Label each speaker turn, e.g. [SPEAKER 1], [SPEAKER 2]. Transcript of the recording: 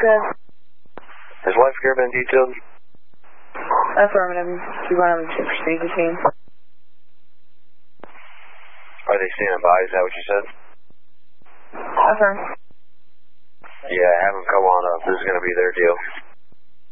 [SPEAKER 1] said.
[SPEAKER 2] Has life care been detailed?
[SPEAKER 1] Affirmative. Do you want them to proceed with me?
[SPEAKER 2] Are they standing by? Is that what you said?
[SPEAKER 1] Affirm.
[SPEAKER 2] Yeah, have them come on up. This is going to be their deal.